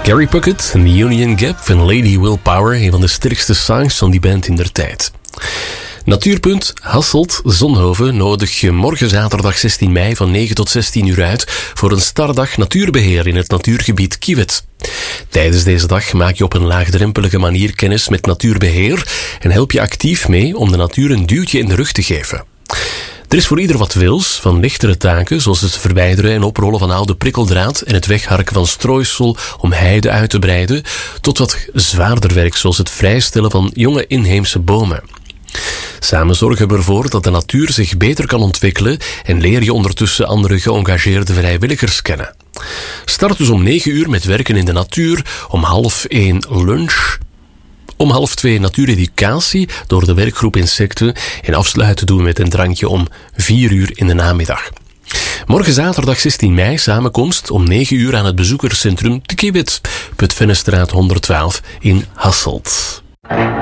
Gary Puckett en The Union Gap en Lady Willpower, een van de sterkste songs van die band in der tijd. Natuurpunt Hasselt-Zonhoven nodig je morgen zaterdag 16 mei van 9 tot 16 uur uit voor een startdag natuurbeheer in het natuurgebied Kiewet. Tijdens deze dag maak je op een laagdrempelige manier kennis met natuurbeheer en help je actief mee om de natuur een duwtje in de rug te geven. Er is voor ieder wat wils, van lichtere taken zoals het verwijderen en oprollen van oude prikkeldraad en het wegharken van strooisel om heide uit te breiden, tot wat zwaarder werk zoals het vrijstellen van jonge inheemse bomen. Samen zorgen we ervoor dat de natuur zich beter kan ontwikkelen en leer je ondertussen andere geëngageerde vrijwilligers kennen. Start dus om 9 uur met werken in de natuur, om 12:30 lunch, om 12:30 natuureducatie door de werkgroep Insecten en afsluiten doen met een drankje om 4 uur in de namiddag. Morgen zaterdag 16 mei samenkomst om 9 uur aan het bezoekerscentrum te Kiewet, Putvennenstraat 112 in Hasselt.